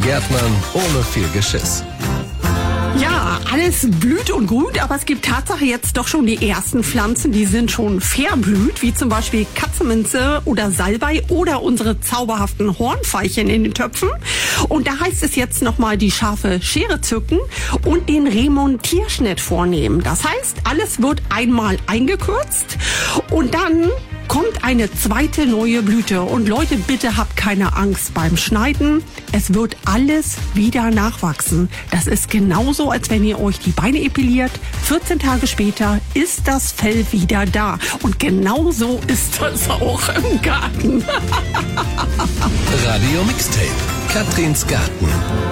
Gärtnern ohne viel Geschiss. Ja, alles blüht und gut, aber es gibt Tatsache jetzt doch schon die ersten Pflanzen, die sind schon verblüht, wie zum Beispiel Katzenminze oder Salbei oder unsere zauberhaften Hornveilchen in den Töpfen. Und da heißt es jetzt nochmal die scharfe Schere zücken und den Remontierschnitt vornehmen. Das heißt, alles wird einmal eingekürzt und dann kommt eine zweite neue Blüte. Und Leute, bitte habt keine Angst beim Schneiden. Es wird alles wieder nachwachsen. Das ist genauso, als wenn ihr euch die Beine epiliert. 14 Tage später ist das Fell wieder da. Und genauso ist das auch im Garten. Radio Mixtape. Katrins Garten.